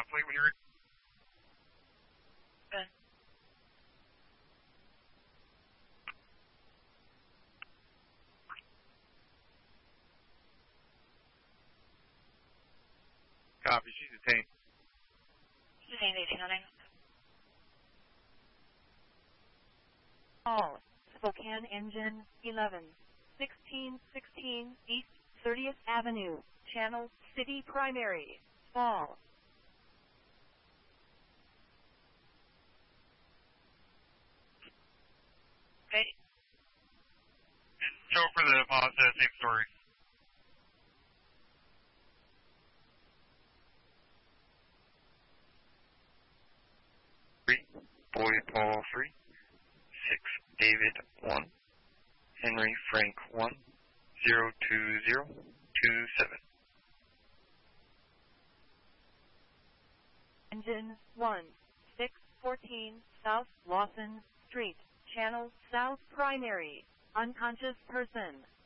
plate when you're ready. Okay. Copy. She's detained. Detained 1809. All. Spokane Engine 11. 1616 East 30th Avenue. Channel City Primary. Fall. Okay. Show for the Mazda, same story. Boy Paul 3, 6 David 1, Henry Frank 1, 02027. Engine 1, 614 South Lawson Street, Channel South Primary, unconscious person.